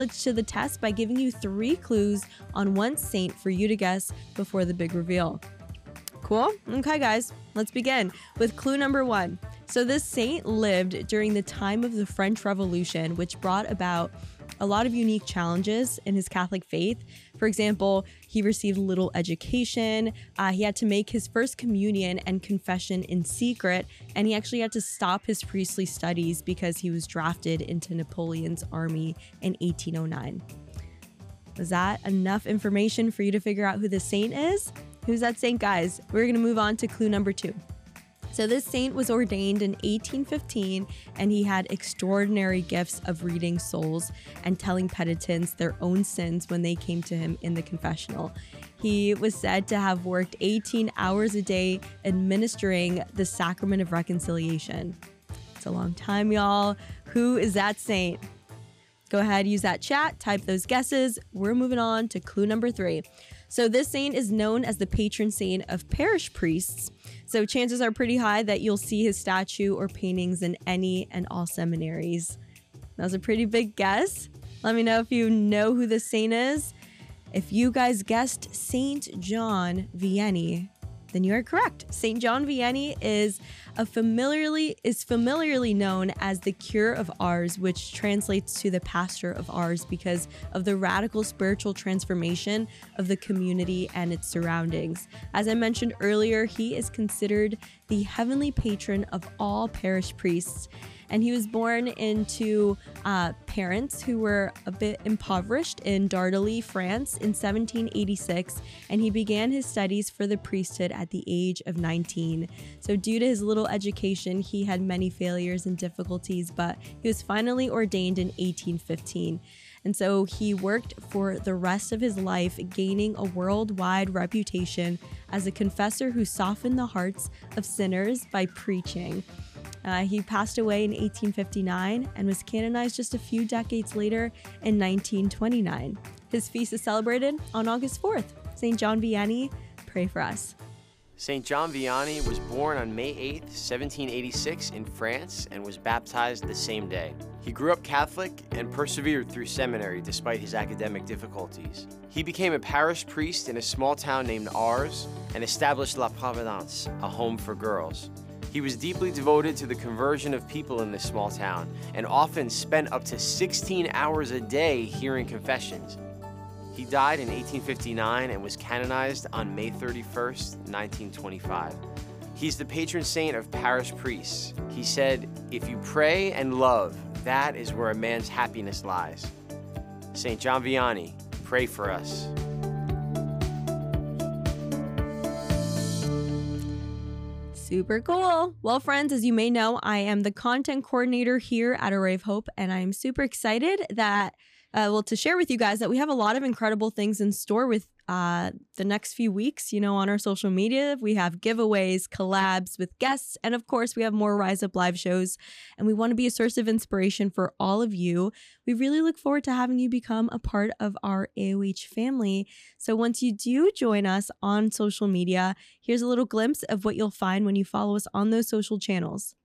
to the test by giving you 3 clues on one saint for you to guess before the big reveal. Cool? Okay, guys, let's begin with clue number 1. So this saint lived during the time of the French Revolution, which brought about a lot of unique challenges in his Catholic faith. For example, he received little education, he had to make his first communion and confession in secret, and he actually had to stop his priestly studies because he was drafted into Napoleon's army in 1809. Was that enough information for you to figure out who the saint is? Who's that saint, guys? We're going to move on to clue number 2. So this saint was ordained in 1815, and he had extraordinary gifts of reading souls and telling penitents their own sins when they came to him in the confessional. He was said to have worked 18 hours a day administering the sacrament of reconciliation. It's a long time, y'all. Who is that saint? Go ahead, use that chat, type those guesses. We're moving on to clue number 3. So this saint is known as the patron saint of parish priests. So chances are pretty high that you'll see his statue or paintings in any and all seminaries. That was a pretty big guess. Let me know if you know who this saint is. If you guys guessed Saint John Vianney, then you are correct. Saint John Vianney is familiarly known as the Cure of Ars, which translates to the Pastor of Ars because of the radical spiritual transformation of the community and its surroundings. As I mentioned earlier, he is considered the heavenly patron of all parish priests. And he was born into parents who were a bit impoverished in Dardilly, France in 1786, and he began his studies for the priesthood at the age of 19. So due to his little education, he had many failures and difficulties, but he was finally ordained in 1815. And so he worked for the rest of his life, gaining a worldwide reputation as a confessor who softened the hearts of sinners by preaching. He passed away in 1859 and was canonized just a few decades later in 1929. His feast is celebrated on August 4th. St. John Vianney, pray for us. St. John Vianney was born on May 8, 1786 in France and was baptized the same day. He grew up Catholic and persevered through seminary despite his academic difficulties. He became a parish priest in a small town named Ars and established La Providence, a home for girls. He was deeply devoted to the conversion of people in this small town and often spent up to 16 hours a day hearing confessions. He died in 1859 and was canonized on May 31st, 1925. He's the patron saint of parish priests. He said, "If you pray and love, that is where a man's happiness lies." St. John Vianney, pray for us. Super cool. Well, friends, as you may know, I am the content coordinator here at Array of Hope, and I'm super excited that, to share with you guys that we have a lot of incredible things in store with the next few weeks. On our social media, we have giveaways, collabs with guests, and of course, we have more Rise Up live shows, and we want to be a source of inspiration for all of you. We really look forward to having you become a part of our AOH family. So once you do join us on social media, here's a little glimpse of what you'll find when you follow us on those social channels.